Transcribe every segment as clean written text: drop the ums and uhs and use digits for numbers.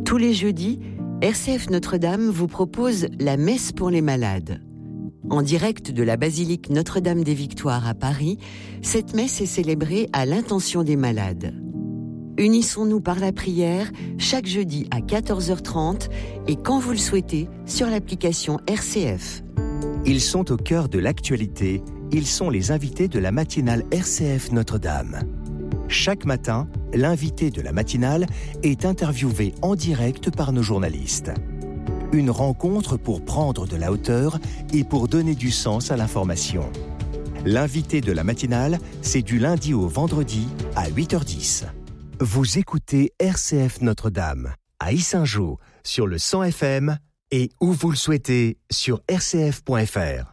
Tous les jeudis, RCF Notre-Dame vous propose la messe pour les malades. En direct de la basilique Notre-Dame des Victoires à Paris, cette messe est célébrée à l'intention des malades. Unissons-nous par la prière chaque jeudi à 14h30 et quand vous le souhaitez sur l'application RCF. Ils sont au cœur de l'actualité. Ils sont les invités de la matinale RCF Notre-Dame. Chaque matin, l'invité de la matinale est interviewé en direct par nos journalistes. Une rencontre pour prendre de la hauteur et pour donner du sens à l'information. L'invité de la matinale, c'est du lundi au vendredi à 8h10. Vous écoutez RCF Notre-Dame à Yssingeaux sur le 100 FM et où vous le souhaitez sur rcf.fr.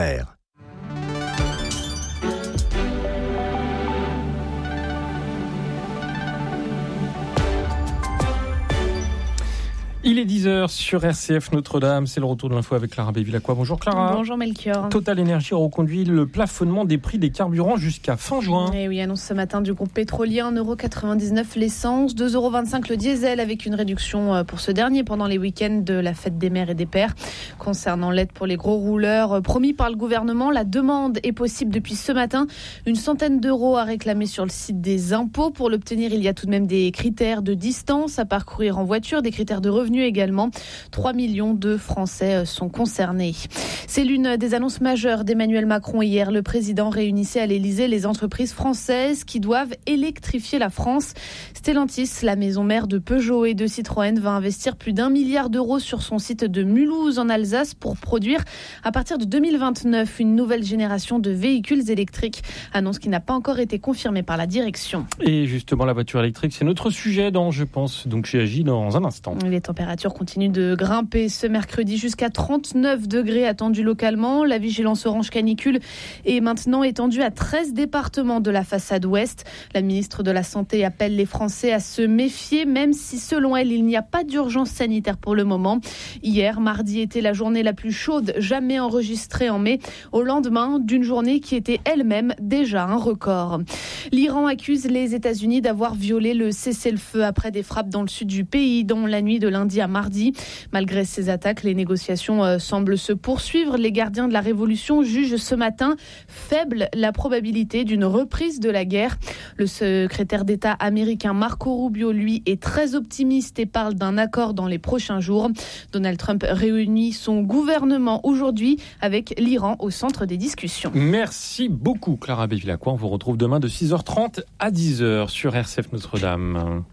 Il est 10h sur RCF Notre-Dame, c'est le retour de l'info avec Clara Bévilacqua. Bonjour Clara. Bonjour Melchior. Total Énergie reconduit le plafonnement des prix des carburants jusqu'à fin juin. Et oui, annonce ce matin du groupe pétrolier, 1,99€ l'essence, 2,25€ le diesel, avec une réduction pour ce dernier pendant les week-ends de la fête des mères et des pères. Concernant l'aide pour les gros rouleurs promis par le gouvernement, la demande est possible depuis ce matin. Une centaine d'euros à réclamer sur le site des impôts. Pour l'obtenir, il y a tout de même des critères de distance à parcourir en voiture, des critères de revenus également. 3 millions de Français sont concernés. C'est l'une des annonces majeures d'Emmanuel Macron hier. Le président réunissait à l'Élysée les entreprises françaises qui doivent électrifier la France. Stellantis, la maison mère de Peugeot et de Citroën, va investir plus d'1 milliard d'euros sur son site de Mulhouse en Alsace pour produire à partir de 2029 une nouvelle génération de véhicules électriques. Annonce qui n'a pas encore été confirmée par la direction. Et justement, la voiture électrique, c'est notre sujet dans Je pense, donc j'agis dans un instant. Les températures continuent de grimper ce mercredi jusqu'à 39 degrés attendus localement. La vigilance orange canicule est maintenant étendue à 13 départements de la façade ouest. La ministre de la Santé appelle les Français à se méfier, même si selon elle, il n'y a pas d'urgence sanitaire pour le moment. Hier, mardi, était la journée la plus chaude jamais enregistrée en mai, au lendemain d'une journée qui était elle-même déjà un record. L'Iran accuse les États-Unis d'avoir violé le cessez-le-feu après des frappes dans le sud du pays, dans la nuit de lundi à mardi. Malgré ces attaques, les négociations semblent se poursuivre. Les gardiens de la révolution jugent ce matin faible la probabilité d'une reprise de la guerre. Le secrétaire d'État américain Marco Rubio, lui, est très optimiste et parle d'un accord dans les prochains jours. Donald Trump réunit son gouvernement aujourd'hui avec l'Iran au centre des discussions. Merci beaucoup Clara Bévilacqua. On vous retrouve demain de 6h30 à 10h sur RCF Notre-Dame.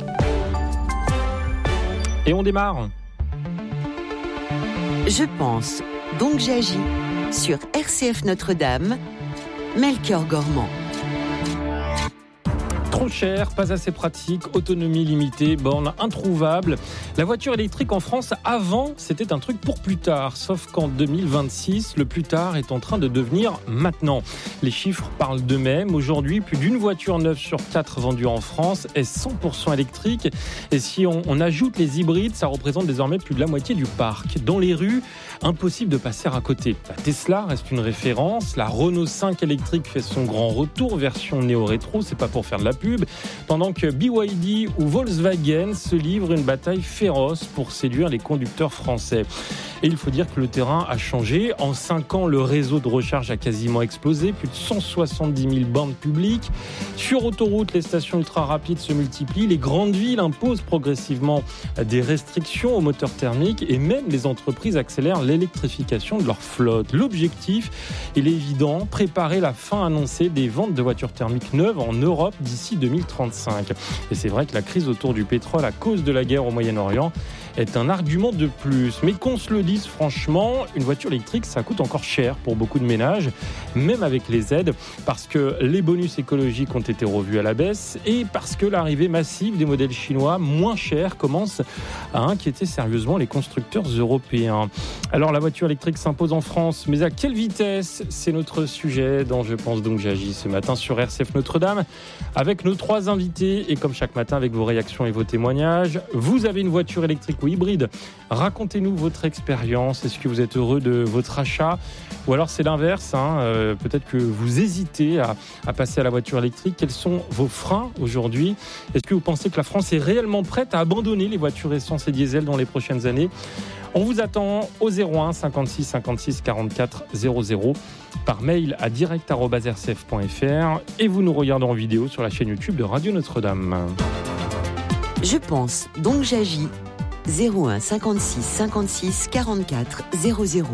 Et on démarre. Je pense, donc j'agis sur RCF Notre-Dame, Melchior Gormand. Trop cher, pas assez pratique, autonomie limitée, bornes introuvables. La voiture électrique en France, avant, c'était un truc pour plus tard. Sauf qu'en 2026, le plus tard est en train de devenir maintenant. Les chiffres parlent d'eux-mêmes. Aujourd'hui, plus d'une voiture neuve sur 4 vendue en France est 100% électrique. Et si on ajoute les hybrides, ça représente désormais plus de la moitié du parc. Dans les rues, impossible de passer à côté. La Tesla reste une référence. La Renault 5 électrique fait son grand retour, version néo-rétro. C'est pas pour faire de la pub. Pendant que BYD ou Volkswagen se livrent une bataille féroce pour séduire les conducteurs français. Et il faut dire que le terrain a changé. En 5 ans, le réseau de recharge a quasiment explosé. Plus de 170 000 bornes publiques. Sur autoroute, les stations ultra rapides se multiplient. Les grandes villes imposent progressivement des restrictions aux moteurs thermiques et même les entreprises accélèrent l'électrification de leur flotte. L'objectif, il est évident, préparer la fin annoncée des ventes de voitures thermiques neuves en Europe d'ici 2035. Et c'est vrai que la crise autour du pétrole à cause de la guerre au Moyen-Orient est un argument de plus. Mais qu'on se le dise franchement, une voiture électrique, ça coûte encore cher pour beaucoup de ménages, même avec les aides, parce que les bonus écologiques ont été revus à la baisse et parce que l'arrivée massive des modèles chinois moins chers commence à inquiéter sérieusement les constructeurs européens. Alors la voiture électrique s'impose en France, mais à quelle vitesse ? C'est notre sujet dans Je pense donc j'agis ce matin sur RCF Notre-Dame, avec nos 3 invités et comme chaque matin avec vos réactions et vos témoignages. Vous avez une voiture électrique, ou hybride. Racontez-nous votre expérience. Est-ce que vous êtes heureux de votre achat ? Ou alors c'est l'inverse, peut-être que vous hésitez à passer à la voiture électrique. Quels sont vos freins aujourd'hui ? Est-ce que vous pensez que la France est réellement prête à abandonner les voitures essence et diesel dans les prochaines années ? On vous attend au 01 56 56 44 00 par mail à direct@rcf.fr et vous nous regardez en vidéo sur la chaîne YouTube de Radio Notre-Dame. Je pense, donc j'agis. 01 56 56 44 00.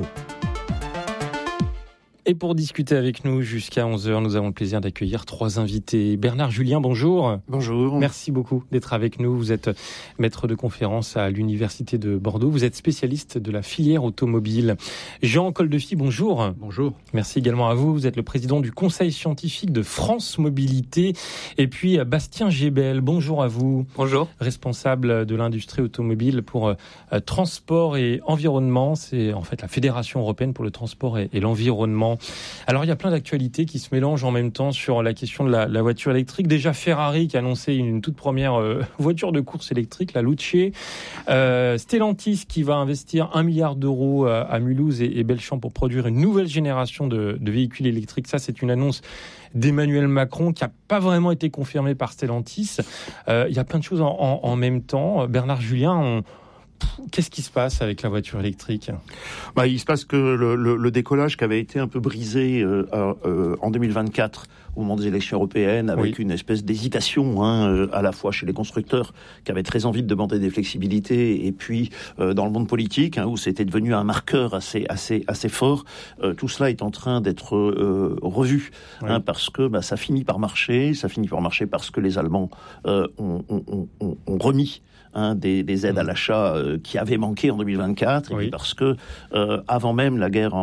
Et pour discuter avec nous jusqu'à 11h, nous avons le plaisir d'accueillir 3 invités. Bernard Julien, bonjour. Bonjour. Merci beaucoup d'être avec nous. Vous êtes maître de conférence à l'Université de Bordeaux. Vous êtes spécialiste de la filière automobile. Jean Coldefy, bonjour. Bonjour. Merci également à vous. Vous êtes le président du Conseil scientifique de France Mobilité. Et puis Bastien Gébel, bonjour à vous. Bonjour. Responsable de l'industrie automobile pour transport et environnement. C'est en fait la Fédération européenne pour le transport et l'environnement. Alors il y a plein d'actualités qui se mélangent en même temps sur la question de la voiture électrique. Déjà Ferrari qui a annoncé une toute première voiture de course électrique, la Luce. Stellantis qui va investir 1 milliard d'euros à Mulhouse et Belchamp pour produire une nouvelle génération de véhicules électriques. Ça, c'est une annonce d'Emmanuel Macron qui n'a pas vraiment été confirmée par Stellantis. Il y a plein de choses en même temps. Bernard Julien, qu'est-ce qui se passe avec la voiture électrique ? Il se passe que le décollage qui avait été un peu brisé en 2024 au moment des élections européennes, avec une espèce d'hésitation à la fois chez les constructeurs qui avaient très envie de demander des flexibilités, et puis dans le monde politique où c'était devenu un marqueur assez fort. Tout cela est en train d'être revu parce que ça finit par marcher. Ça finit par marcher parce que les Allemands ont remis des aides à l'achat qui avaient manqué en 2024, et puis parce que avant même la guerre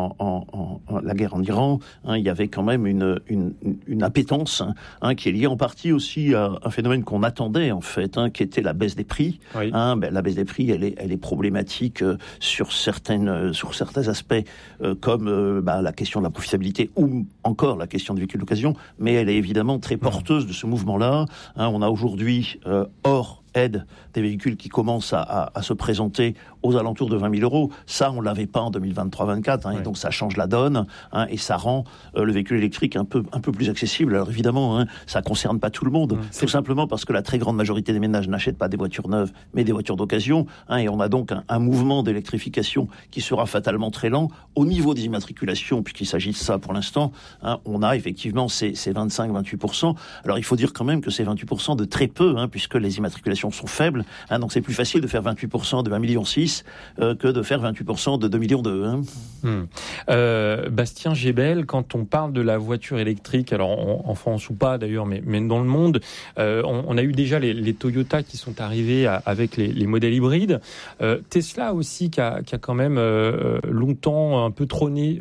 en Iran, il y avait quand même une appétence qui est liée en partie aussi à un phénomène qu'on attendait en fait, qui était la baisse des prix. La baisse des prix, elle est problématique sur certains aspects, comme la question de la profitabilité ou encore la question du véhicule d'occasion, mais elle est évidemment très porteuse de ce mouvement-là. On a aujourd'hui hors aide des véhicules qui commencent à se présenter aux alentours de 20 000 euros. Ça, on ne l'avait pas en 2023-2024, et donc ça change la donne, et ça rend le véhicule électrique un peu plus accessible. Alors évidemment, ça ne concerne pas tout le monde, tout simplement parce que la très grande majorité des ménages n'achètent pas des voitures neuves, mais des voitures d'occasion, et on a donc un mouvement d'électrification qui sera fatalement très lent. Au niveau des immatriculations, puisqu'il s'agit de ça pour l'instant, on a effectivement ces 25-28%. Alors il faut dire quand même que c'est 28% de très peu, puisque les immatriculations sont faibles, donc c'est plus facile de faire 28% de 1,6 million que de faire 28% de 2,2 millions. Bastien Gébel, quand on parle de la voiture électrique, alors en France ou pas d'ailleurs, mais dans le monde, on a eu déjà les Toyota qui sont arrivés avec les modèles hybrides. Tesla aussi qui a quand même longtemps un peu trôné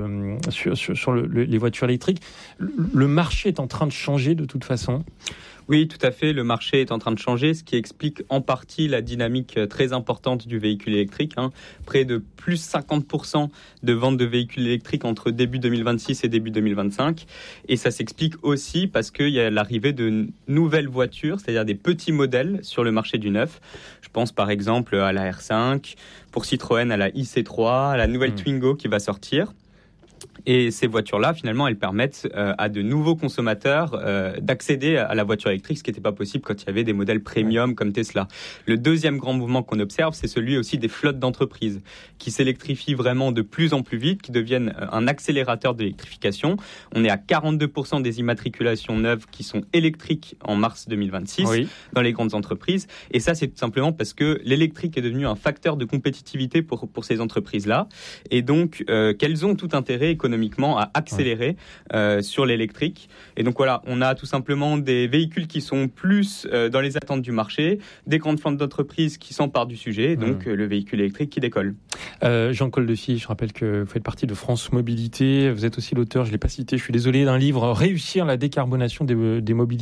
sur les voitures électriques. Le marché est en train de changer de toute façon. Oui, tout à fait. Le marché est en train de changer, ce qui explique en partie la dynamique très importante du véhicule électrique. Près de plus 50% de ventes de véhicules électriques entre début 2026 et début 2025. Et ça s'explique aussi parce qu'il y a l'arrivée de nouvelles voitures, c'est-à-dire des petits modèles sur le marché du neuf. Je pense par exemple à la R5, pour Citroën à la IC3, à la nouvelle Twingo qui va sortir. Et ces voitures-là, finalement, elles permettent à de nouveaux consommateurs d'accéder à la voiture électrique, ce qui n'était pas possible quand il y avait des modèles premium comme Tesla. Le deuxième grand mouvement qu'on observe, c'est celui aussi des flottes d'entreprises qui s'électrifient vraiment de plus en plus vite, qui deviennent un accélérateur de l'électrification. On est à 42% des immatriculations neuves qui sont électriques en mars 2026 dans les grandes entreprises. Et ça, c'est tout simplement parce que l'électrique est devenu un facteur de compétitivité pour ces entreprises-là. Et donc, qu'elles ont tout intérêt économiquement à accélérer sur l'électrique. Et donc voilà, on a tout simplement des véhicules qui sont plus dans les attentes du marché, des grandes flottes d'entreprises qui s'emparent du sujet, et donc le véhicule électrique qui décolle. Jean Coldefy, je rappelle que vous faites partie de France Mobilité, vous êtes aussi l'auteur, je ne l'ai pas cité, je suis désolé, d'un livre « Réussir la décarbonation des mobilités ».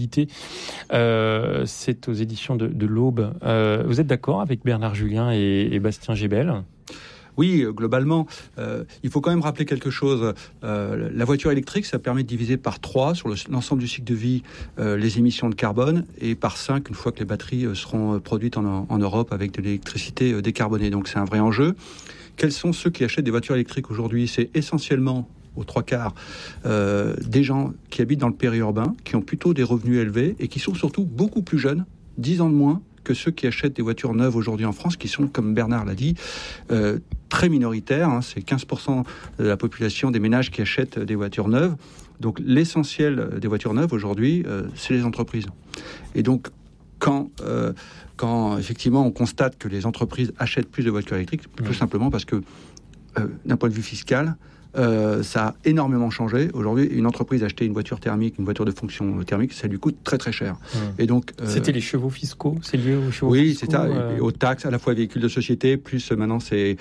C'est aux éditions de l'Aube. Vous êtes d'accord avec Bernard Julien et Bastien Gébel ? Oui, globalement, il faut quand même rappeler quelque chose. La voiture électrique, ça permet de diviser par 3 sur l'ensemble du cycle de vie les émissions de carbone et par 5 une fois que les batteries seront produites en Europe avec de l'électricité décarbonée. Donc c'est un vrai enjeu. Quels sont ceux qui achètent des voitures électriques aujourd'hui ? C'est essentiellement aux 3/4 des gens qui habitent dans le périurbain, qui ont plutôt des revenus élevés et qui sont surtout beaucoup plus jeunes, 10 ans de moins que ceux qui achètent des voitures neuves aujourd'hui en France, qui sont, comme Bernard l'a dit, très minoritaires. C'est 15% de la population des ménages qui achètent des voitures neuves. Donc l'essentiel des voitures neuves aujourd'hui, c'est les entreprises. Et donc, quand effectivement on constate que les entreprises achètent plus de voitures électriques, tout simplement parce que, d'un point de vue fiscal, ça a énormément changé. Aujourd'hui, une entreprise acheter une voiture thermique, une voiture de fonction thermique, ça lui coûte très très cher. Et donc, c'était les chevaux fiscaux, c'est lié aux chevaux fiscaux. Oui, c'est ça, et aux taxes, à la fois véhicules de société, plus maintenant c'est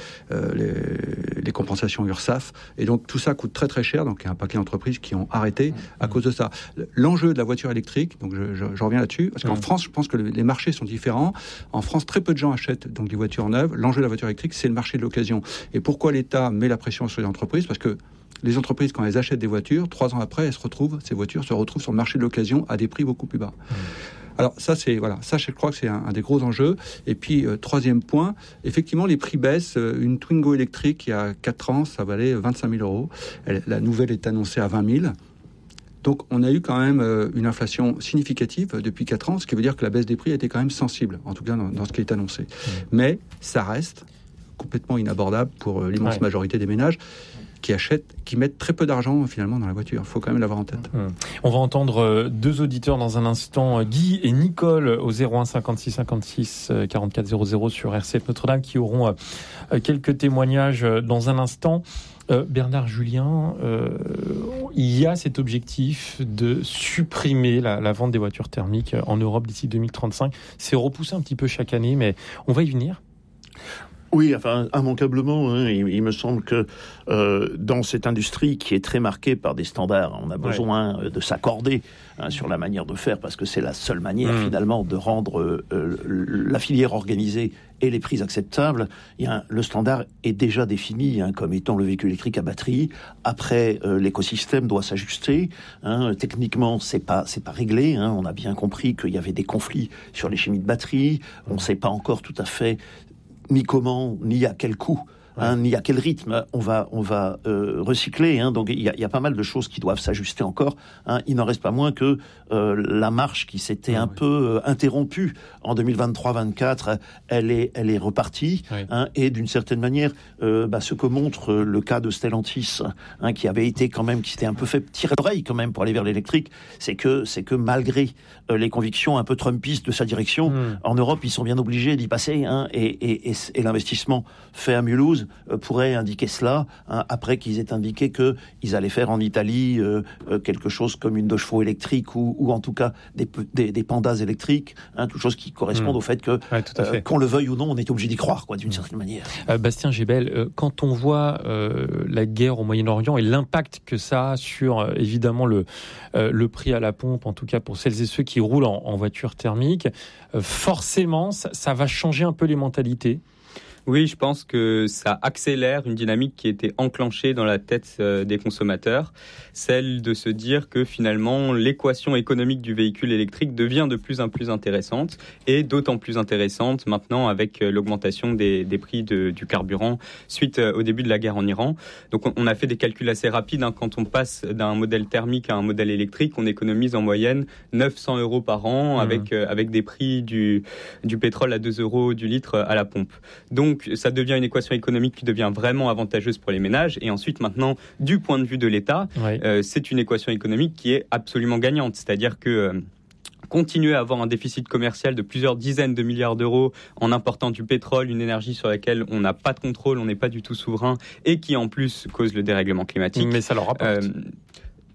les compensations URSSAF. Et donc tout ça coûte très très cher. Donc il y a un paquet d'entreprises qui ont arrêté à cause de ça. L'enjeu de la voiture électrique, donc je reviens là-dessus, parce qu'en France, je pense que les marchés sont différents. En France, très peu de gens achètent donc des voitures neuves. L'enjeu de la voiture électrique, c'est le marché de l'occasion. Et pourquoi l'État met la pression sur les entreprises ? Parce que les entreprises, quand elles achètent des voitures, 3 ans après, ces voitures se retrouvent sur le marché de l'occasion à des prix beaucoup plus bas. Alors ça, je crois que c'est un des gros enjeux. Et puis, troisième point, effectivement, les prix baissent. Une Twingo électrique, il y a 4 ans, ça valait 25 000 euros. La nouvelle est annoncée à 20 000. Donc, on a eu quand même une inflation significative depuis 4 ans, ce qui veut dire que la baisse des prix a été quand même sensible, en tout cas dans ce qui est annoncé. Mais ça reste complètement inabordable pour l'immense majorité des ménages qui mettent très peu d'argent finalement dans la voiture. Il faut quand même l'avoir en tête. On va entendre 2 auditeurs dans un instant, Guy et Nicole, au 01 56 56 44 00 sur RCF Notre-Dame, qui auront quelques témoignages dans un instant. Bernard Julien, il y a cet objectif de supprimer la vente des voitures thermiques en Europe d'ici 2035. C'est repoussé un petit peu chaque année, mais on va y venir. Oui, enfin, immanquablement, il me semble que dans cette industrie qui est très marquée par des standards, on a besoin de s'accorder sur la manière de faire, parce que c'est la seule manière finalement de rendre la filière organisée et les prix acceptables. Le standard est déjà défini comme étant le véhicule électrique à batterie. Après, l'écosystème doit s'ajuster. Techniquement, c'est pas réglé. On a bien compris qu'il y avait des conflits sur les chimies de batterie. On ne sait pas encore tout à fait ni comment, ni à quel coût, ni à quel rythme on va recycler. Donc il y a pas mal de choses qui doivent s'ajuster encore. Il n'en reste pas moins que la marche qui s'était un peu interrompue en 2023-24, elle est repartie. Et d'une certaine manière, ce que montre le cas de Stellantis, qui s'était un peu fait tirer l'oreille quand même pour aller vers l'électrique, c'est que malgré les convictions un peu trumpistes de sa direction, en Europe, ils sont bien obligés d'y passer. Et l'investissement fait à Mulhouse pourrait indiquer cela, après qu'ils aient indiqué qu'ils allaient faire en Italie quelque chose comme une 2 chevaux électrique ou en tout cas des pandas électriques, toutes choses qui correspondent au fait que, qu'on le veuille ou non, on est obligé d'y croire, d'une certaine manière. Bastien Gébel, quand on voit la guerre au Moyen-Orient et l'impact que ça a sur évidemment le prix à la pompe, en tout cas pour celles et ceux qui roulent en voiture thermique, forcément ça va changer un peu les mentalités. Oui, je pense que ça accélère une dynamique qui était enclenchée dans la tête des consommateurs, celle de se dire que finalement l'équation économique du véhicule électrique devient de plus en plus intéressante, et d'autant plus intéressante maintenant avec l'augmentation des prix du carburant suite au début de la guerre en Iran. Donc on a fait des calculs assez rapides. Quand on passe d'un modèle thermique à un modèle électrique, on économise en moyenne 900 € par an avec des prix du pétrole à 2 € du litre à la pompe. Donc ça devient une équation économique qui devient vraiment avantageuse pour les ménages. Et ensuite, maintenant, du point de vue de l'État, c'est une équation économique qui est absolument gagnante. C'est-à-dire que continuer à avoir un déficit commercial de plusieurs dizaines de milliards d'euros en important du pétrole, une énergie sur laquelle on n'a pas de contrôle, on n'est pas du tout souverain, et qui en plus cause le dérèglement climatique. Mais ça leur rapporte.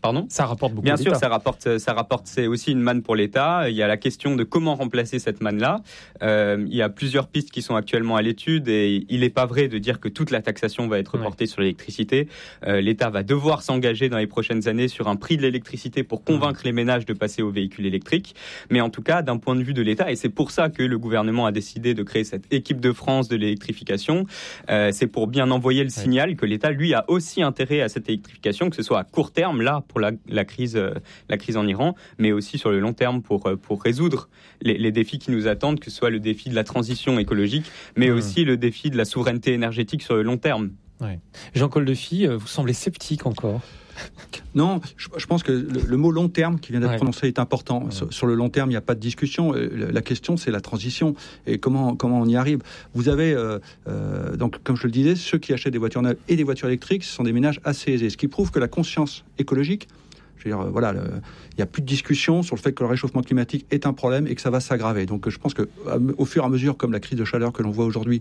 Pardon ? Ça rapporte beaucoup. Bien sûr, l'État. ça rapporte. C'est aussi une manne pour l'État. Il y a la question de comment remplacer cette manne-là. Il y a plusieurs pistes qui sont actuellement à l'étude et il n'est pas vrai de dire que toute la taxation va être portée sur l'électricité. L'État va devoir s'engager dans les prochaines années sur un prix de l'électricité pour convaincre les ménages de passer aux véhicules électriques. Mais en tout cas, d'un point de vue de l'État, et c'est pour ça que le gouvernement a décidé de créer cette équipe de France de l'électrification, c'est pour bien envoyer le signal que l'État, lui, a aussi intérêt à cette électrification, que ce soit à court terme, là, pour la crise en Iran, mais aussi sur le long terme pour résoudre les défis qui nous attendent, que ce soit le défi de la transition écologique, mais aussi le défi de la souveraineté énergétique sur le long terme. Ouais. Jean Coldefy, vous semblez sceptique encore. Non, je pense que le mot long terme qui vient d'être prononcé est important. Sur le long terme, il n'y a pas de discussion. La question, c'est la transition et comment on y arrive. Vous avez, donc, comme je le disais, ceux qui achètent des voitures neuves et des voitures électriques, ce sont des ménages assez aisés. Ce qui prouve que la conscience écologique, je veux dire, voilà, il n'y a plus de discussion sur le fait que le réchauffement climatique est un problème et que ça va s'aggraver. Donc je pense qu'au fur et à mesure, comme la crise de chaleur que l'on voit aujourd'hui,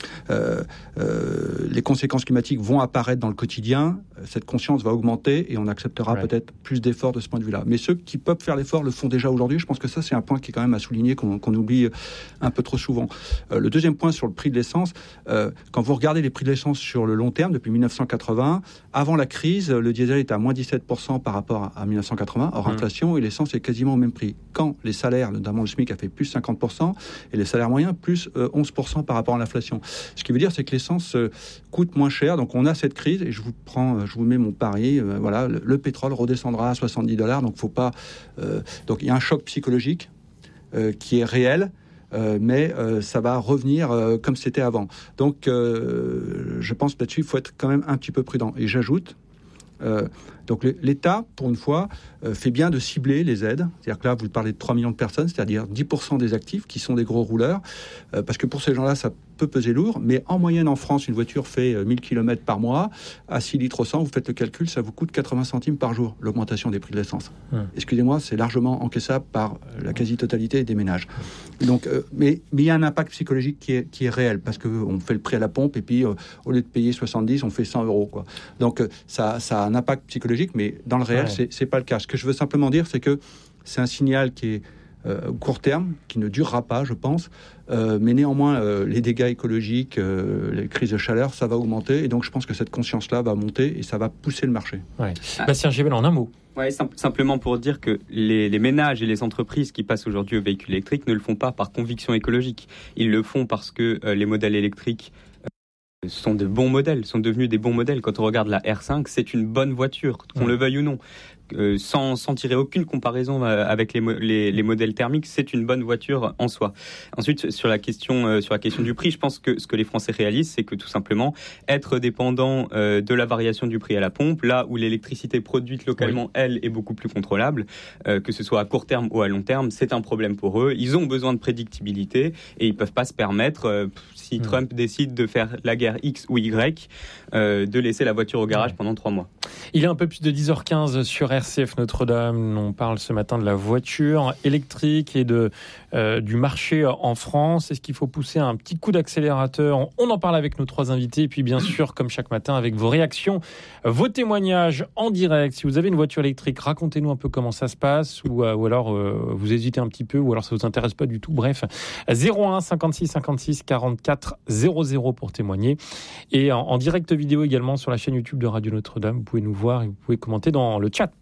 les conséquences climatiques vont apparaître dans le quotidien, cette conscience va augmenter et on acceptera peut-être plus d'efforts de ce point de vue-là. Mais ceux qui peuvent faire l'effort le font déjà aujourd'hui. Je pense que ça, c'est un point qui est quand même à souligner, qu'on oublie un peu trop souvent. Le deuxième point sur le prix de l'essence, quand vous regardez les prix de l'essence sur le long terme, depuis 1980, avant la crise, le diesel était à moins 17% par rapport à 1980, hors inflation, et l'essence est quasiment au même prix. Quand les salaires, notamment le SMIC, a fait plus 50%, et les salaires moyens, plus 11% par rapport à l'inflation. Ce qui veut dire, c'est que l'essence coûte moins cher. Donc on a cette crise, et je vous mets mon pari, voilà, le pétrole redescendra à $70, donc faut pas... donc il y a un choc psychologique qui est réel, mais ça va revenir comme c'était avant. Donc je pense que là-dessus, il faut être quand même un petit peu prudent. Et j'ajoute... donc l'État, pour une fois, fait bien de cibler les aides. C'est-à-dire que là, vous parlez de 3 millions de personnes, c'est-à-dire 10% des actifs qui sont des gros rouleurs, parce que pour ces gens-là, ça peut peser lourd, mais en moyenne en France, une voiture fait 1000 km par mois, à 6 litres au 100, vous faites le calcul, ça vous coûte 80 centimes par jour, l'augmentation des prix de l'essence. Excusez-moi, c'est largement encaissable par la quasi-totalité des ménages. Donc, mais il y a un impact psychologique qui est réel, parce qu'on fait le prix à la pompe, et puis au lieu de payer 70, on fait 100 €, quoi. Donc ça a un impact psychologique, mais dans le réel, c'est pas le cas. Ce que je veux simplement dire, c'est que c'est un signal qui est court terme, qui ne durera pas, je pense, mais néanmoins, les dégâts écologiques, les crises de chaleur, ça va augmenter, et donc je pense que cette conscience-là va monter, et ça va pousser le marché. Bastien Gébel, en un mot. Simplement pour dire que les ménages et les entreprises qui passent aujourd'hui aux véhicules électriques ne le font pas par conviction écologique. Ils le font parce que les modèles électriques sont de bons modèles, sont devenus des bons modèles. Quand on regarde la R5, c'est une bonne voiture, qu'on le veuille ou non. Sans tirer aucune comparaison avec les modèles thermiques, c'est une bonne voiture en soi. Ensuite, sur la question du prix, je pense que ce que les Français réalisent, c'est que tout simplement, être dépendant de la variation du prix à la pompe, là où l'électricité produite localement, elle, est beaucoup plus contrôlable, que ce soit à court terme ou à long terme, c'est un problème pour eux. Ils ont besoin de prédictibilité et ils peuvent pas se permettre, si Trump décide de faire la guerre X ou Y, de laisser la voiture au garage pendant 3 mois. Il est un peu plus de 10h15 sur RCF Notre-Dame. On parle ce matin de la voiture électrique et du marché en France. Est-ce qu'il faut pousser un petit coup d'accélérateur ? On en parle avec nos 3 invités. Et puis bien sûr, comme chaque matin, avec vos réactions, vos témoignages en direct. Si vous avez une voiture électrique, racontez-nous un peu comment ça se passe. Ou alors vous hésitez un petit peu, ou alors ça ne vous intéresse pas du tout. Bref, 01 56 56 44 00 pour témoigner. Et en direct vidéo également sur la chaîne YouTube de Radio Notre-Dame. Vous pouvez nous voir et vous pouvez commenter dans le chat.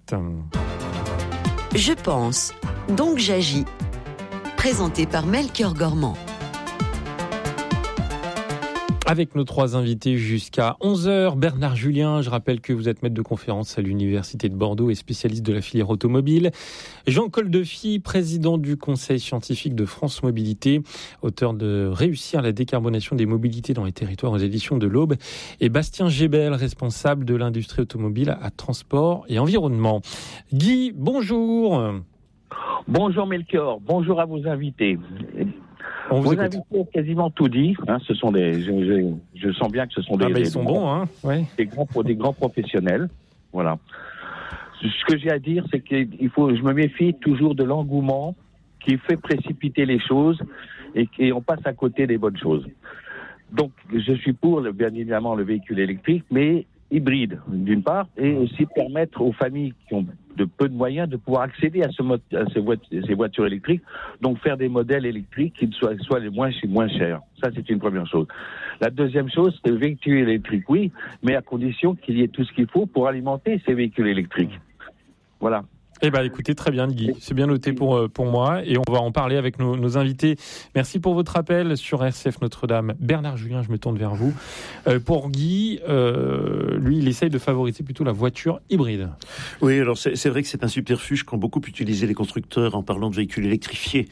Je pense, donc j'agis. Présenté par Melchior Gormand. Avec nos 3 invités jusqu'à 11h, Bernard Julien, je rappelle que vous êtes maître de conférence à l'Université de Bordeaux et spécialiste de la filière automobile. Jean Coldefy, président du Conseil scientifique de France Mobilité, auteur de Réussir la décarbonation des mobilités dans les territoires aux éditions de l'Aube. Et Bastien Gébel, responsable de l'industrie automobile à Transport et Environnement. Guy, bonjour. Bonjour Melchior, bonjour à vos invités. Vos invités ont quasiment tout dit. Ce sont je sens bien que ce sont ils sont bons, hein. Ouais. Des grands professionnels. Voilà. Ce que j'ai à dire, c'est que je me méfie toujours de l'engouement qui fait précipiter les choses et on passe à côté des bonnes choses. Donc, je suis pour, bien évidemment, le véhicule électrique, mais hybride, d'une part, et aussi permettre aux familles qui ont de peu de moyens de pouvoir accéder à ces voitures électriques, donc faire des modèles électriques qui soient les moins chers. Ça, c'est une première chose. La deuxième chose, c'est le véhicule électrique, oui, mais à condition qu'il y ait tout ce qu'il faut pour alimenter ces véhicules électriques. Voilà. Eh bien, écoutez, très bien, Guy. C'est bien noté pour moi. Et on va en parler avec nos invités. Merci pour votre appel sur RCF Notre-Dame. Bernard Julien, je me tourne vers vous. Pour Guy, lui, il essaye de favoriser plutôt la voiture hybride. Oui, alors c'est vrai que c'est un subterfuge qu'ont beaucoup utilisé les constructeurs en parlant de véhicules électrifiés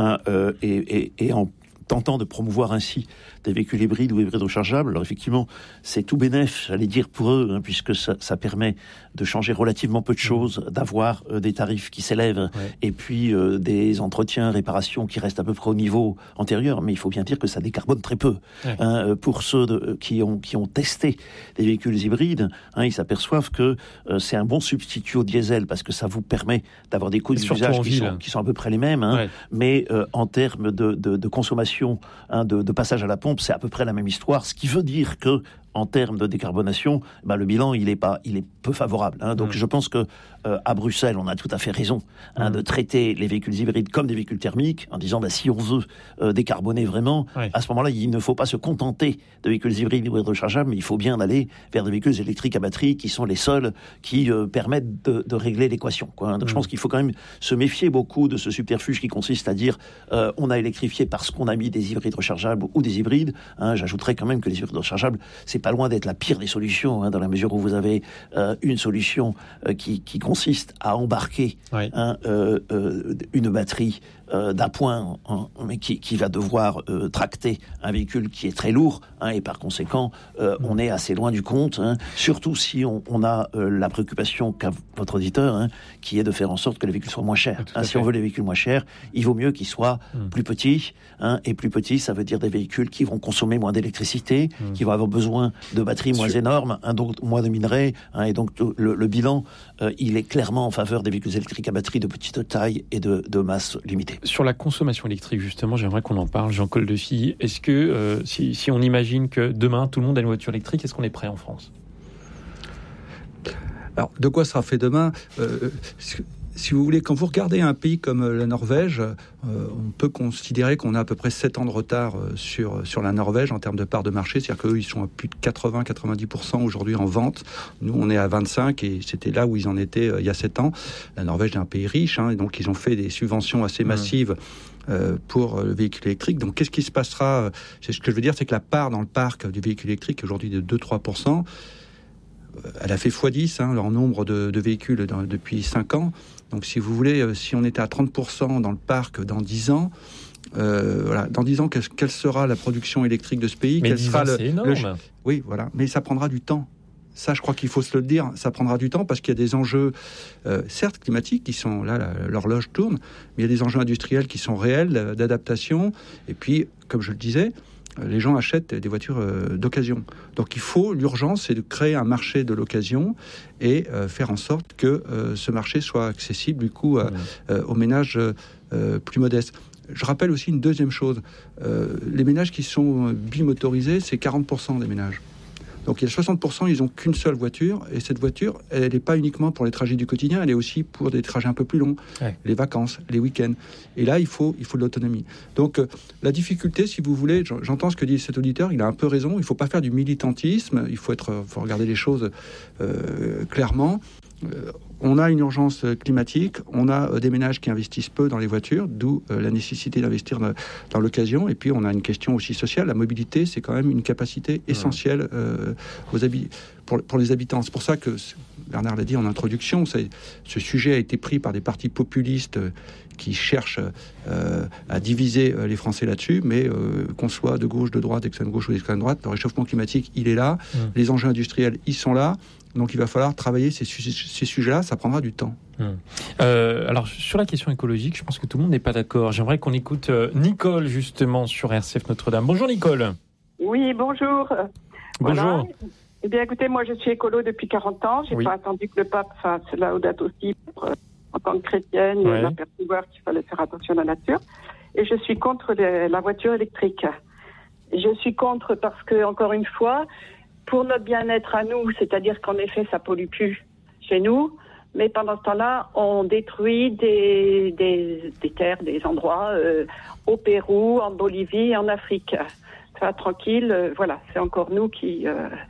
et en tentant de promouvoir ainsi des véhicules hybrides ou hybrides rechargeables. Alors effectivement, c'est tout bénef, j'allais dire, pour eux, puisque ça permet de changer relativement peu de choses, d'avoir des tarifs qui s'élèvent, et puis des entretiens, réparations qui restent à peu près au niveau antérieur. Mais il faut bien dire que ça décarbone très peu. Pour ceux qui ont testé des véhicules hybrides, ils s'aperçoivent que c'est un bon substitut au diesel, parce que ça vous permet d'avoir des coûts d'usage qui sont à peu près les mêmes, mais en termes de consommation, de passage à la pompe, c'est à peu près la même histoire, ce qui veut dire que en termes de décarbonation, le bilan il est peu favorable. Donc je pense que à Bruxelles, on a tout à fait raison de traiter les véhicules hybrides comme des véhicules thermiques, en disant si on veut décarboner vraiment, à ce moment-là, il ne faut pas se contenter de véhicules hybrides ou rechargeables, mais il faut bien aller vers des véhicules électriques à batterie qui sont les seuls qui permettent de régler l'équation. Donc je pense qu'il faut quand même se méfier beaucoup de ce subterfuge qui consiste à dire on a électrifié parce qu'on a mis des hybrides rechargeables ou des hybrides. J'ajouterais quand même que les hybrides rechargeables, c'est pas loin d'être la pire des solutions, dans la mesure où vous avez une solution qui consiste à embarquer une batterie d'appoint, mais qui va devoir tracter un véhicule qui est très lourd, et par conséquent, on est assez loin du compte, surtout si on a la préoccupation qu'a votre auditeur, qui est de faire en sorte que les véhicules soient moins chers. Si on veut les véhicules moins chers, il vaut mieux qu'ils soient plus petits, et plus petits, ça veut dire des véhicules qui vont consommer moins d'électricité, qui vont avoir besoin de batteries moins énormes, donc moins de minerais, et donc le bilan, il est clairement en faveur des véhicules électriques à batterie de petite taille et de masse limitée. Sur la consommation électrique, justement, j'aimerais qu'on en parle. Jean Coldefille, est-ce que si on imagine que demain tout le monde a une voiture électrique, est-ce qu'on est prêt en France ? Alors, de quoi sera fait demain ? Si vous voulez, quand vous regardez un pays comme la Norvège, on peut considérer qu'on a à peu près 7 ans de retard sur la Norvège en termes de part de marché. C'est-à-dire qu'eux, ils sont à plus de 80-90% aujourd'hui en vente. Nous, on est à 25% et c'était là où ils en étaient il y a 7 ans. La Norvège est un pays riche, et donc ils ont fait des subventions assez massives pour le véhicule électrique. Donc, qu'est-ce qui se passera ? C'est ce que je veux dire, c'est que la part dans le parc du véhicule électrique est aujourd'hui de 2-3%. Elle a fait x10 leur nombre de véhicules depuis 5 ans. Donc, si vous voulez, si on était à 30% dans le parc dans 10 ans, dans 10 ans, quelle sera la production électrique de ce pays ? Mais 10 ans, c'est énorme. Oui, voilà. Mais ça prendra du temps. Ça, je crois qu'il faut se le dire. Ça prendra du temps parce qu'il y a des enjeux, certes climatiques, qui sont là, l'horloge tourne, mais il y a des enjeux industriels qui sont réels, d'adaptation. Et puis, comme je le disais, les gens achètent des voitures d'occasion. Donc l'urgence, c'est de créer un marché de l'occasion et faire en sorte que ce marché soit accessible du coup aux ménages plus modestes. Je rappelle aussi une deuxième chose. Les ménages qui sont bimotorisés, c'est 40% des ménages. Donc il y a 60%, ils n'ont qu'une seule voiture, et cette voiture, elle n'est pas uniquement pour les trajets du quotidien, elle est aussi pour des trajets un peu plus longs, les vacances, les week-ends. Et là, il faut de l'autonomie. Donc la difficulté, si vous voulez, j'entends ce que dit cet auditeur, il a un peu raison, il ne faut pas faire du militantisme, il faut regarder les choses clairement. On a une urgence climatique, on a des ménages qui investissent peu dans les voitures, d'où la nécessité d'investir dans l'occasion. Et puis on a une question aussi sociale. La mobilité, c'est quand même une capacité essentielle pour les habitants. C'est pour ça que, Bernard l'a dit en introduction, ce sujet a été pris par des partis populistes qui cherchent à diviser les Français là-dessus, mais qu'on soit de gauche, de droite, d'extrême gauche ou d'extrême droite, le réchauffement climatique, il est là. Les enjeux industriels, ils sont là. Donc il va falloir travailler ces sujets-là, ça prendra du temps. Alors sur la question écologique, je pense que tout le monde n'est pas d'accord. J'aimerais qu'on écoute Nicole justement sur RCF Notre-Dame. Bonjour Nicole. Oui, bonjour. Bonjour. Voilà. Eh bien écoutez, moi je suis écolo depuis 40 ans. J'ai pas attendu que le pape fasse Laudato aussi en tant que chrétienne, l'apercevoir qu'il fallait faire attention à la nature. Et je suis contre la voiture électrique. Je suis contre parce que, encore une fois, pour notre bien-être à nous, c'est-à-dire qu'en effet, ça pollue plus chez nous. Mais pendant ce temps-là, on détruit des terres, des endroits au Pérou, en Bolivie, en Afrique. Ça, tranquille, voilà, c'est encore nous qui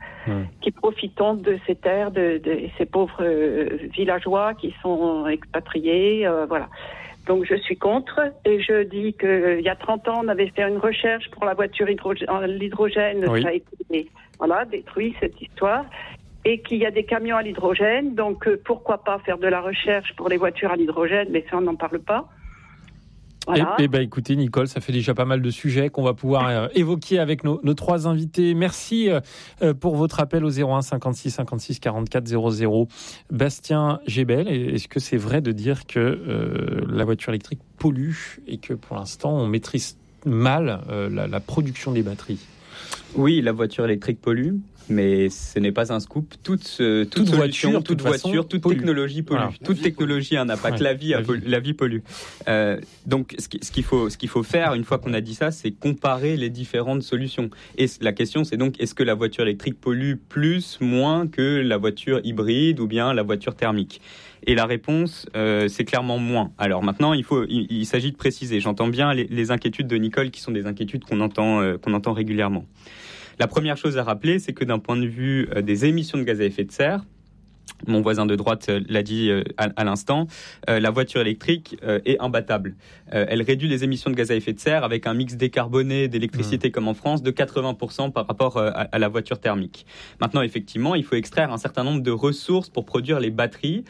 profitons de ces terres, de ces pauvres villageois qui sont expatriés, voilà. Donc je suis contre et je dis qu'il y a 30 ans, on avait fait une recherche pour la voiture l'hydrogène, ça a été détruit cette histoire. Et qu'il y a des camions à l'hydrogène, donc pourquoi pas faire de la recherche pour les voitures à l'hydrogène, mais ça on n'en parle pas. Voilà. Écoutez Nicole, ça fait déjà pas mal de sujets qu'on va pouvoir évoquer avec nos trois invités. Merci pour votre appel au 01 56 56 44 00. Bastien Gébel, est-ce que c'est vrai de dire que la voiture électrique pollue et que pour l'instant on maîtrise mal la production des batteries ? Oui, la voiture électrique pollue. Mais ce n'est pas un scoop. Toute voiture, toute technologie pollue. Voilà. Toute technologie a un impact. La vie pollue. Donc, ce qu'il faut faire, une fois qu'on a dit ça, c'est comparer les différentes solutions. Et la question, c'est donc, est-ce que la voiture électrique pollue plus, moins que la voiture hybride ou bien la voiture thermique ? Et la réponse, c'est clairement moins. Alors maintenant, il s'agit de préciser. J'entends bien les inquiétudes de Nicole, qui sont des inquiétudes qu'on entend régulièrement. La première chose à rappeler, c'est que d'un point de vue des émissions de gaz à effet de serre, mon voisin de droite l'a dit à l'instant, la voiture électrique est imbattable. Elle réduit les émissions de gaz à effet de serre avec un mix décarboné d'électricité comme en France de 80% par rapport à la voiture thermique. Maintenant, effectivement, il faut extraire un certain nombre de ressources pour produire les batteries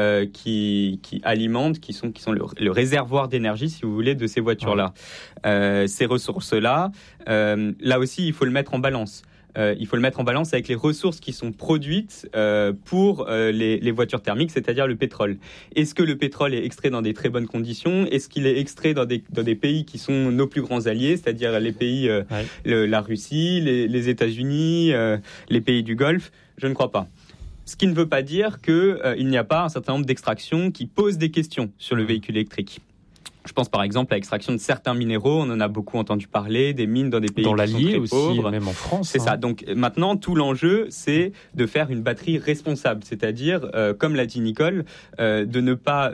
qui alimentent, qui sont le réservoir d'énergie, si vous voulez, de ces voitures-là. Ces ressources-là, là aussi, il faut le mettre en balance. Il faut le mettre en balance avec les ressources qui sont produites pour les voitures thermiques, c'est-à-dire le pétrole. Est-ce que le pétrole est extrait dans des très bonnes conditions ? Est-ce qu'il est extrait dans des pays qui sont nos plus grands alliés, c'est-à-dire les pays, la Russie, les États-Unis, les pays du Golfe ? Je ne crois pas. Ce qui ne veut pas dire qu'il n'y a pas un certain nombre d'extractions qui posent des questions sur le véhicule électrique. Je pense par exemple à l'extraction de certains minéraux, on en a beaucoup entendu parler, des mines dans des pays qui sont très aussi, pauvres. Même en France. C'est ça. Donc maintenant, tout l'enjeu, c'est de faire une batterie responsable, c'est-à-dire, comme l'a dit Nicole, de ne pas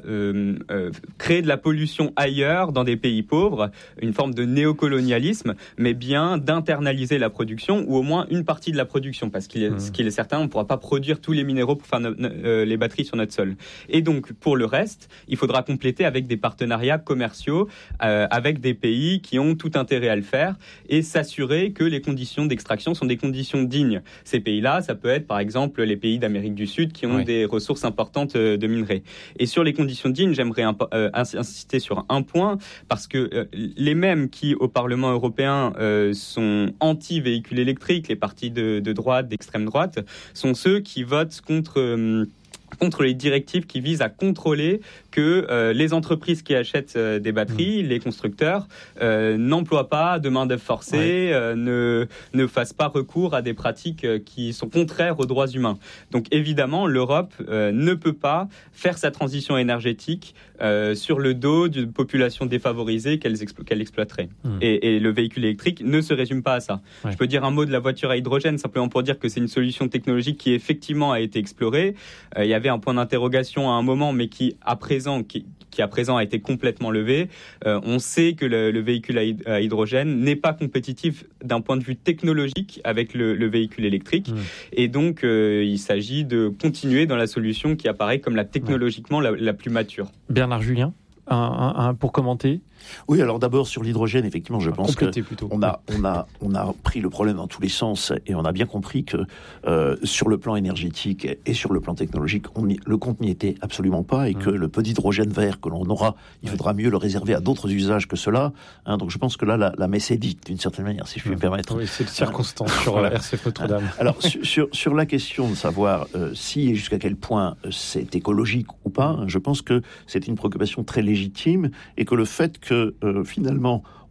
créer de la pollution ailleurs, dans des pays pauvres, une forme de néocolonialisme, mais bien d'internaliser la production, ou au moins une partie de la production, parce ce qu'il est certain, on ne pourra pas produire tous les minéraux pour faire les batteries sur notre sol. Et donc, pour le reste, il faudra compléter avec des partenariats commerciaux avec des pays qui ont tout intérêt à le faire et s'assurer que les conditions d'extraction sont des conditions dignes. Ces pays-là, ça peut être par exemple les pays d'Amérique du Sud qui ont des ressources importantes de minerais. Et sur les conditions dignes, j'aimerais insister sur un point, parce que les mêmes qui au Parlement européen sont anti-véhicules électriques, les partis de droite, d'extrême droite, sont ceux qui votent contre les directives qui visent à contrôler que les entreprises qui achètent des batteries, les constructeurs, n'emploient pas de main-d'œuvre forcée, ne fassent pas recours à des pratiques qui sont contraires aux droits humains. Donc évidemment, l'Europe ne peut pas faire sa transition énergétique sur le dos d'une population défavorisée qu'elle exploiterait. Et le véhicule électrique ne se résume pas à ça. Je peux dire un mot de la voiture à hydrogène, simplement pour dire que c'est une solution technologique qui effectivement a été explorée. Il y avait un point d'interrogation à un moment, mais qui à présent a été complètement levé. On sait que le véhicule à hydrogène n'est pas compétitif d'un point de vue technologique avec le véhicule électrique. Et donc, il s'agit de continuer dans la solution qui apparaît comme technologiquement la plus mature. Bernard Julien, pour commenter. Oui, alors d'abord sur l'hydrogène, effectivement, je pense qu'on a pris le problème dans tous les sens et on a bien compris que sur le plan énergétique et sur le plan technologique, le compte n'y était absolument pas et que le peu d'hydrogène vert que l'on aura, il faudra mieux le réserver à d'autres usages que cela. Donc je pense que là, la messe est dite d'une certaine manière, si je puis me permettre. Oui, c'est le circonstance sur RCF Notre-Dame. Alors sur la question de savoir si et jusqu'à quel point c'est écologique ou pas, je pense que c'est une préoccupation très légitime et que le fait que finalement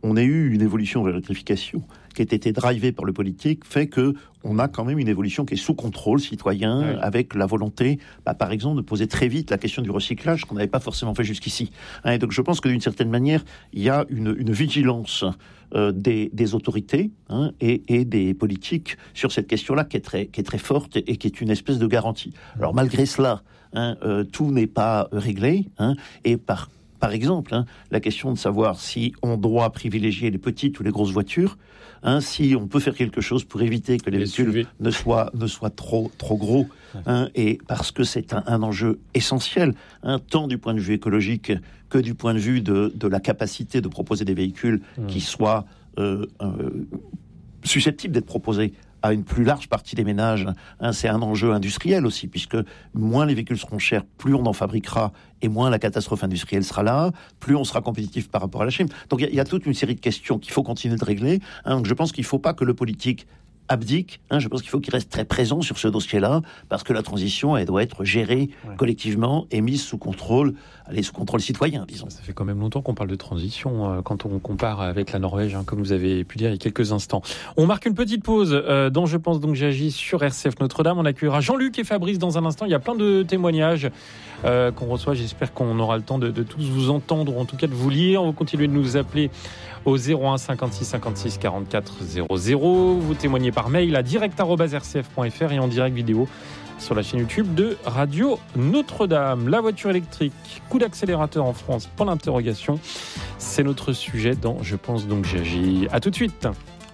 on ait eu une évolution vers l'électrification qui a été drivée par le politique, fait que on a quand même une évolution qui est sous contrôle citoyen, avec la volonté, par exemple, de poser très vite la question du recyclage, qu'on n'avait pas forcément fait jusqu'ici. Et donc je pense que d'une certaine manière, il y a une vigilance des autorités et des politiques sur cette question-là qui est très forte et qui est une espèce de garantie. Alors malgré cela, tout n'est pas réglé, et par exemple, la question de savoir si on doit privilégier les petites ou les grosses voitures, si on peut faire quelque chose pour éviter que les véhicules ne soient trop gros, et parce que c'est un enjeu essentiel, tant du point de vue écologique que du point de vue de la capacité de proposer des véhicules qui soient susceptibles d'être proposés à une plus large partie des ménages. C'est un enjeu industriel aussi, puisque moins les véhicules seront chers, plus on en fabriquera, et moins la catastrophe industrielle sera là, plus on sera compétitif par rapport à la Chine. Donc il y a toute une série de questions qu'il faut continuer de régler. Donc je pense qu'il ne faut pas que le politique abdique. Je pense qu'il faut qu'il reste très présent sur ce dossier-là, parce que la transition, elle doit être gérée collectivement et mise sous contrôle citoyen, disons. Ça fait quand même longtemps qu'on parle de transition quand on compare avec la Norvège, comme vous avez pu dire il y a quelques instants. On marque une petite pause dans Je pense donc j'agis sur RCF Notre-Dame. On accueillera Jean-Luc et Fabrice dans un instant. Il y a plein de témoignages qu'on reçoit. J'espère qu'on aura le temps de tous vous entendre, ou en tout cas de vous lire. Vous continuez de nous appeler au 01 56 56 44 00. Vous témoignez par mail à direct@rcf.fr et en direct vidéo sur la chaîne YouTube de Radio Notre-Dame. La voiture électrique, coup d'accélérateur en France, point d'interrogation. C'est notre sujet dans Je pense donc j'agis. À tout de suite.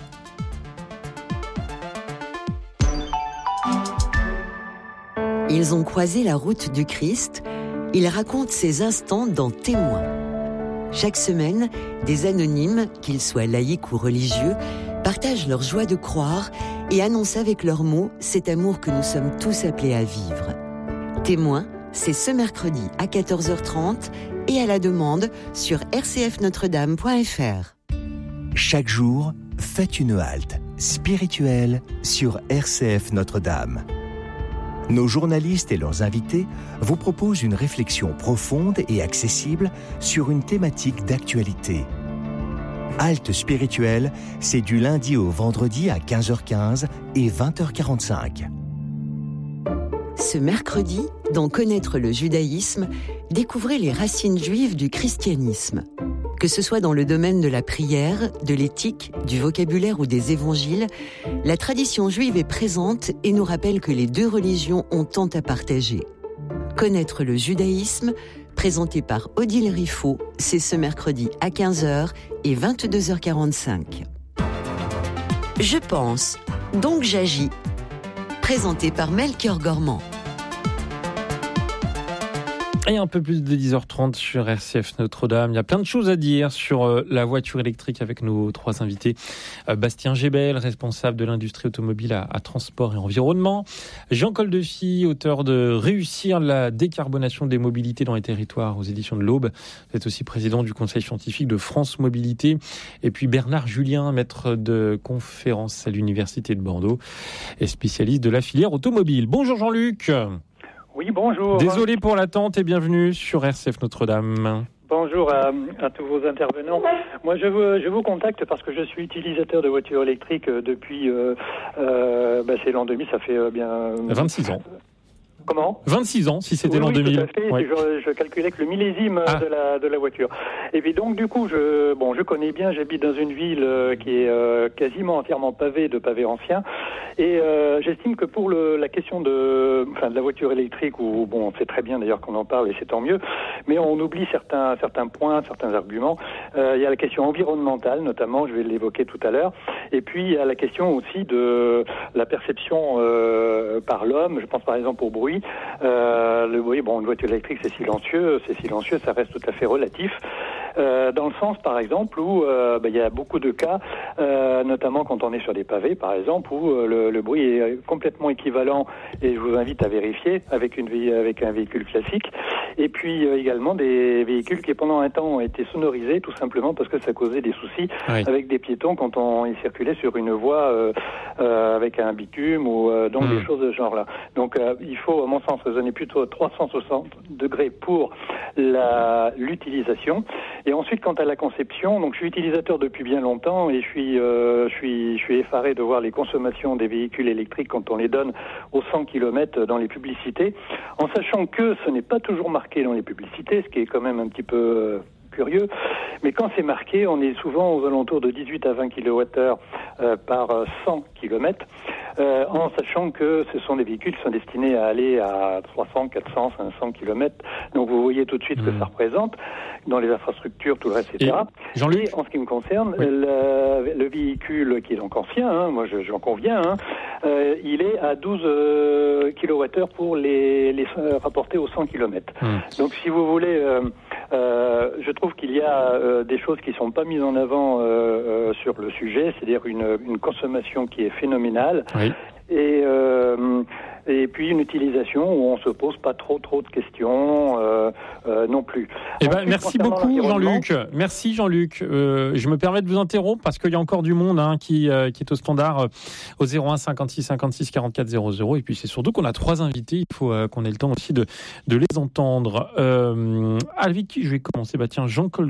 Ils ont croisé la route du Christ. Ils racontent ces instants dans Témoins. Chaque semaine, des anonymes, qu'ils soient laïcs ou religieux, partagent leur joie de croire et annoncent avec leurs mots cet amour que nous sommes tous appelés à vivre. Témoins, c'est ce mercredi à 14h30 et à la demande sur rcfnotredame.fr. Chaque jour, faites une halte spirituelle sur RCF Notre-Dame. Nos journalistes et leurs invités vous proposent une réflexion profonde et accessible sur une thématique d'actualité. Halte spirituelle, c'est du lundi au vendredi à 15h15 et 20h45. Ce mercredi, dans Connaître le judaïsme, découvrez les racines juives du christianisme. Que ce soit dans le domaine de la prière, de l'éthique, du vocabulaire ou des évangiles, la tradition juive est présente et nous rappelle que les deux religions ont tant à partager. Connaître le judaïsme, présenté par Odile Riffaut, c'est ce mercredi à 15h et 22h45. Je pense, donc j'agis. Présenté par Melchior Gormand. Et un peu plus de 10h30 sur RCF Notre-Dame. Il y a plein de choses à dire sur la voiture électrique avec nos trois invités. Bastien Gébel, responsable de l'industrie automobile à Transport et Environnement. Jean Coldefy, auteur de Réussir la décarbonation des mobilités dans les territoires aux éditions de l'Aube. Vous êtes aussi président du conseil scientifique de France Mobilité. Et puis Bernard Julien, maître de conférence à l'Université de Bordeaux et spécialiste de la filière automobile. Bonjour Jean-Luc. Oui, bonjour. Désolé pour l'attente et bienvenue sur RCF Notre-Dame. Bonjour à tous vos intervenants. Moi, je vous contacte parce que je suis utilisateur de voitures électriques depuis, c'est l'an 2000, ça fait bien... 26 ans. Comment ? 26 ans, si c'était l'an 2000. Tout à fait. Ouais. Je calculais que le millésime de la voiture. Et puis donc, du coup, je connais bien, j'habite dans une ville qui est quasiment entièrement pavée de pavés anciens. Et j'estime que pour la question de la voiture électrique, où on sait très bien d'ailleurs qu'on en parle et c'est tant mieux, mais on oublie certains points, certains arguments. Il y a la question environnementale, notamment, je vais l'évoquer tout à l'heure. Et puis, il y a la question aussi de la perception par l'homme. Je pense par exemple au bruit. Le bruit, une voiture électrique, c'est silencieux, ça reste tout à fait relatif. Dans le sens, par exemple, où il y a beaucoup de cas, notamment quand on est sur des pavés, par exemple, où le bruit est complètement équivalent, et je vous invite à vérifier avec un véhicule classique. Et puis également des véhicules qui pendant un temps ont été sonorisés, tout simplement parce que ça causait des soucis avec des piétons quand ils circulaient sur une voie avec un bitume ou donc des choses de ce genre-là. Donc il faut, à mon sens, raisonner plutôt 360 degrés pour l'utilisation. Et ensuite, quant à la conception, donc je suis utilisateur depuis bien longtemps et je suis effaré de voir les consommations des véhicules électriques quand on les donne aux 100 km dans les publicités, en sachant que ce n'est pas toujours marqué dans les publicités, ce qui est quand même un petit peu curieux, mais quand c'est marqué, on est souvent aux alentours de 18 à 20 kWh par 100 km, en sachant que ce sont des véhicules qui sont destinés à aller à 300, 400, 500 km. Donc vous voyez tout de suite ce que ça représente dans les infrastructures, tout le reste, etc. Et en ce qui me concerne, le véhicule qui est donc ancien, moi j'en conviens, il est à 12 kWh pour les rapporter aux 100 km. Donc si vous voulez, je trouve qu'il y a des choses qui ne sont pas mises en avant sur le sujet, c'est-à-dire une consommation qui est phénoménale. Et puis une utilisation où on se pose pas trop de questions non plus. Ensuite, merci beaucoup Jean-Luc. Merci Jean-Luc. Je me permets de vous interrompre parce qu'il y a encore du monde qui est au standard au 01 56 56 44 00. Et puis c'est surtout qu'on a 3 invités. Il faut qu'on ait le temps aussi de les entendre. Avec qui je vais commencer ? Tiens, Jean-Claude